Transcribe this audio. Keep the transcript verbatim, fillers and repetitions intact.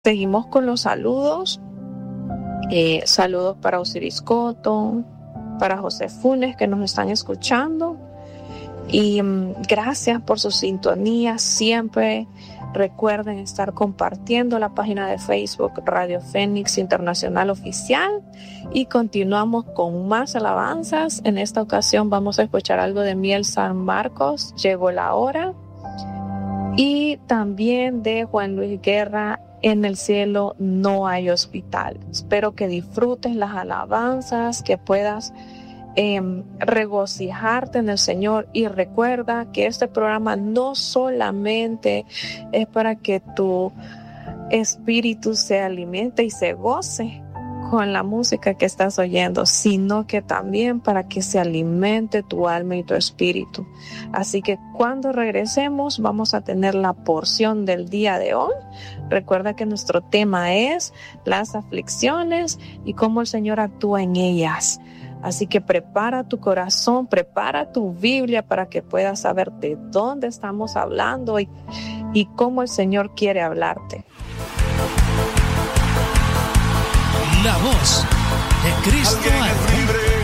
Seguimos con los saludos. Eh, saludos para Osiris Coto, para José Funes, que nos están escuchando. Y um, gracias por su sintonía. Siempre recuerden estar compartiendo la página de Facebook Radio Fénix Internacional Oficial. Y continuamos con más alabanzas. En esta ocasión vamos a escuchar algo de Miel San Marcos, Llegó la Hora. Y también de Juan Luis Guerra, En el cielo no hay hospital. Espero que disfrutes las alabanzas, que puedas eh, regocijarte en el Señor. Y recuerda que este programa no solamente es para que tu espíritu se alimente y se goce con la música que estás oyendo, sino que también para que se alimente tu alma y tu espíritu. Así que cuando regresemos vamos a tener la porción del día de hoy. Recuerda que nuestro tema es las aflicciones y cómo el Señor actúa en ellas. Así que prepara tu corazón, prepara tu Biblia para que puedas saber de dónde estamos hablando y, y cómo el Señor quiere hablarte. La voz de Cristo. Alguien es libre